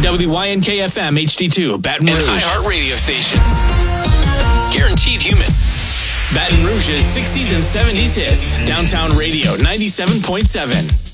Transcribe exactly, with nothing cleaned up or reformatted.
W Y N K F M H D two, Baton Rouge. An iHeart radio station. Guaranteed human. Baton Rouge's sixties and seventies hits. Downtown Radio ninety-seven point seven.